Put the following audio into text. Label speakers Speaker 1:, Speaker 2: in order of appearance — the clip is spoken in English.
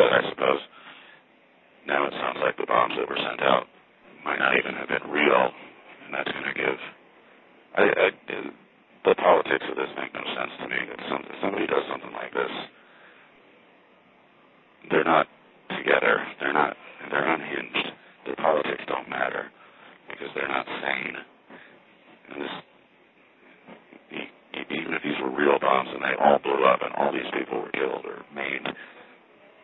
Speaker 1: that, I suppose. Now it sounds like the bombs that were sent out might not even have been real, and that's going to give... the politics of this make no sense to me. If somebody does something like this, they're not together. They're unhinged. Their politics don't matter because they're not sane. And this, even if these were real bombs and they all blew up and all these people were killed or maimed,